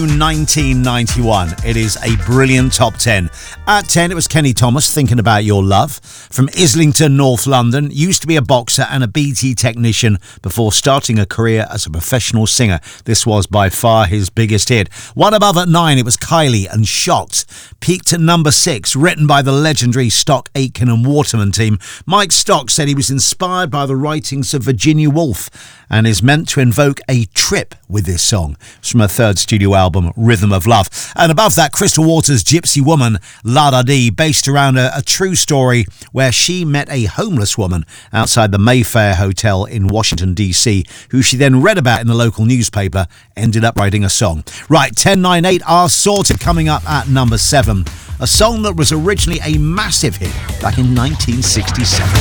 1991. It is a brilliant top 10. At 10, it was Kenny Thomas, Thinking About Your Love. From Islington, North London, used to be a boxer and a BT technician before starting a career as a professional singer. This was by far his biggest hit. One above at 9, it was Kylie and Shocked. Peaked at number 6, written by the legendary Stock, Aitken and Waterman team. Mike Stock said he was inspired by the writings of Virginia Woolf and is meant to invoke a trip with this song. It's from her third studio album, Rhythm of Love. And above that, Crystal Waters' Gypsy Woman, La Da Dee, based around a true story where she met a homeless woman outside the Mayfair Hotel in Washington, D.C., who she then read about in the local newspaper, ended up writing a song. Right, 10, 9, 8 are sorted. Coming up at number 7, a song that was originally a massive hit back in 1967.